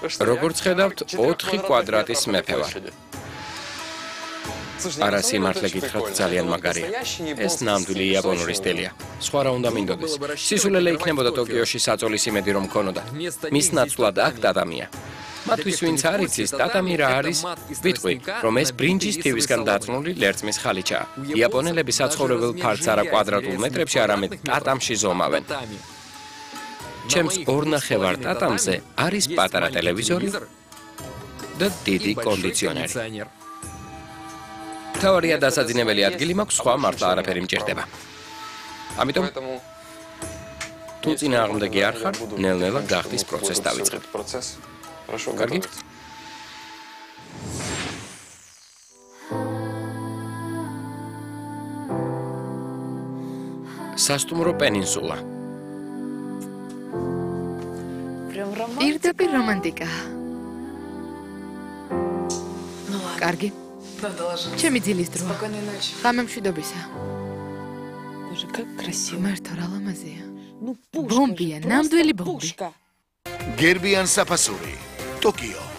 როგორც ხედავთ, 4 კვადრატის მეფე ვარ. არა სიმართლე გითხრათ, ძალიან მაგარია. ეს ნამდვილი იაპონური სტილია. სხვა რა უნდა მინდოდეს. სისულელე იქნებოდა ტოკიოში საწოლის იმედი რომ მქონოდა. მის ნაცვლად აქ ტატამია. მათთვის ვინც არ იცის, ტატამი რა არის? ვიტყვი, რომ ეს ბრინჯის თივისგან დაწნული ლერწმის ხალიჩაა. იაპონელები საცხოვრებელ ფართს არა კვადრატულ მეტრებში, არამედ ტატამში ზომავენ. ჩემს 2.5 ტატამზე არის პატარა ტელევიზორი და დიდი კონდიციონერი. თავარია დასაძინებელი ადგილი მაქვს, სხვა მართლა არაფერი მჭირდება. ამიტომ თუ წინააღმდეგი არ ხარ, ნელ-ნელა გახდის პროცესს დავიწყებ. კარგი? სასტუმრო პენინსულა. პირდაპირ რომანტიკა. კარგი. ჩემი ძილის დროა. ღამემშვიდობისა. მართლა რა ლამაზია. ბომბია, ნამდვილი ბომბი. გერბიან საფასური, ტოკიო.